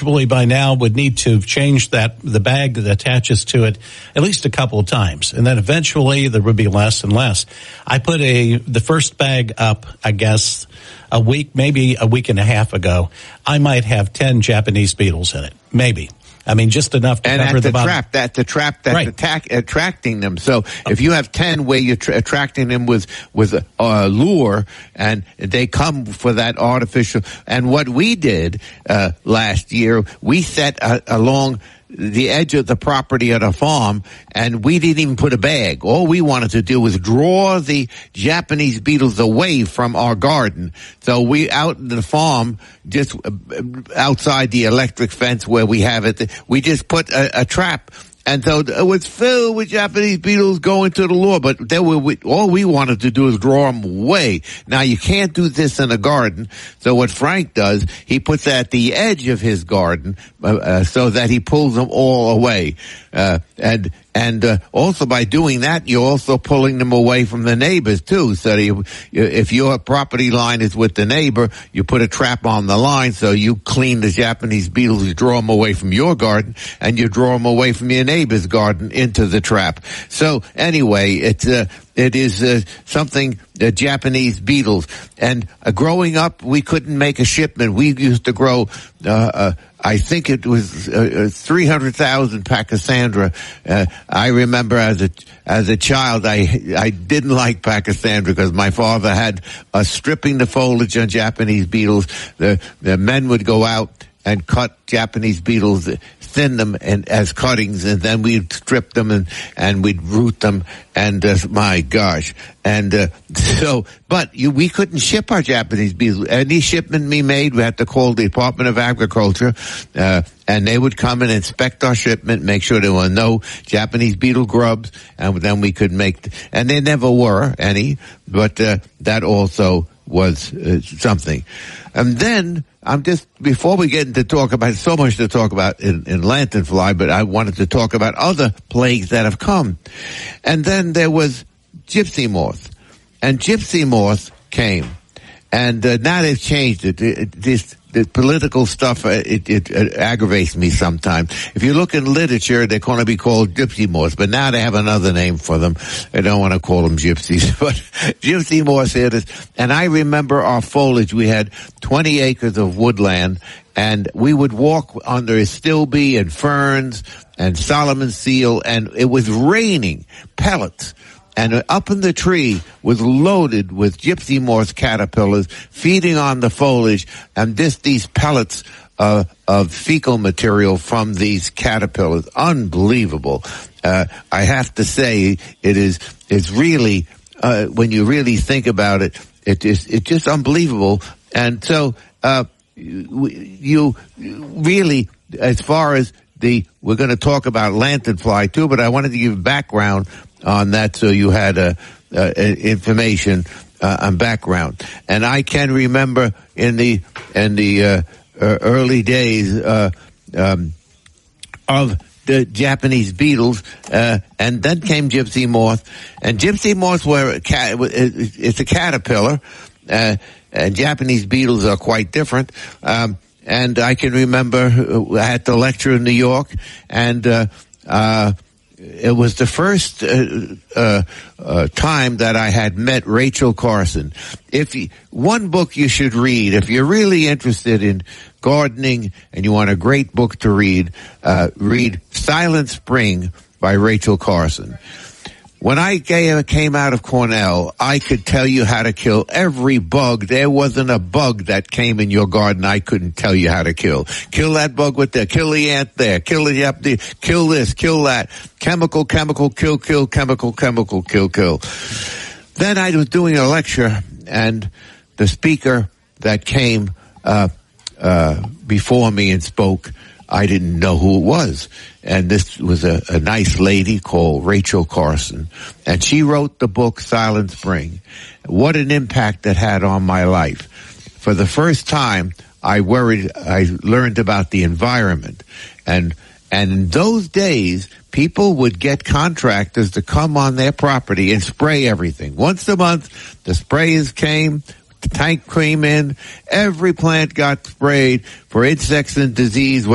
probably by now would need to change the bag that attaches to it at least a couple of times. And then eventually there would be less and less. I put the first bag up, I guess, maybe a week and a half ago. I might have 10 Japanese beetles in it. Maybe. I mean, just enough to cover the bottom. That's the trap that's attracting them. So if you have 10 where you're attracting them with lure, and they come for that artificial. And what we did last year, we set along the edge of the property at a farm, and we didn't even put a bag. All we wanted to do was draw the Japanese beetles away from our garden. So we out in the farm, just outside the electric fence where we have it, we just put a trap. And so it was filled with Japanese beetles going to the lure, but all we wanted to do is draw them away. Now, you can't do this in a garden. So what Frank does, he puts at the edge of his garden so that he pulls them all away. And also by doing that, you're also pulling them away from the neighbors too. So if your property line is with the neighbor, you put a trap on the line, so you clean the Japanese beetles, you draw them away from your garden, and you draw them away from your neighbor's garden into the trap. So anyway, it is something, Japanese beetles. And growing up, we couldn't make a shipment. We used to grow, I think it was 300,000 Pachysandra. I remember as a child, I didn't like Pachysandra because my father had stripping the foliage on Japanese beetles. The men would go out and cut Japanese beetles, thin them as cuttings, and then we'd strip them and we'd root them, and my gosh. And we couldn't ship our Japanese beetles. Any shipment we made, we had to call the Department of Agriculture, and they would come and inspect our shipment, make sure there were no Japanese beetle grubs, and then we could and there never were any, but that also was something. And then before we get into talk about, so much to talk about in lanternfly, but I wanted to talk about other plagues that have come. And then there was gypsy moth. And gypsy moth came. And now they've changed it. The political stuff, it aggravates me sometimes. If you look in literature, they're going to be called gypsy moths, but now they have another name for them. I don't want to call them gypsies, but gypsy moths here it is. And I remember our foliage. We had 20 acres of woodland, and we would walk under stilbe and ferns and Solomon seal, and it was raining pellets. And up in the tree was loaded with gypsy moth caterpillars feeding on the foliage, and these pellets of fecal material from these caterpillars. Unbelievable. I have to say, it's really, when you really think about it, it's just unbelievable. And so, you really, as far as we're going to talk about lanternfly too, but I wanted to give background on that, so you had information and background. And I can remember in the early days of the Japanese beetles, and then came gypsy moth. And gypsy moths it's a caterpillar, and Japanese beetles are quite different. And I can remember I had to lecture in New York, and it was the first time that I had met Rachel Carson. One book you should read, if you're really interested in gardening and you want a great book to read Silent Spring by Rachel Carson. When I came out of Cornell, I could tell you how to kill every bug. There wasn't a bug that came in your garden I couldn't tell you how to kill. Kill that bug with that. Kill the ant there. Kill the kill this. Kill that. Chemical, kill, chemical, kill. Then I was doing a lecture, and the speaker that came before me and spoke, I didn't know who it was. And this was a nice lady called Rachel Carson. And she wrote the book Silent Spring. What an impact that had on my life. For the first time, I learned about the environment. And in those days, people would get contractors to come on their property and spray everything. Once a month, the sprayers came, the tank came in, every plant got sprayed for insects and disease,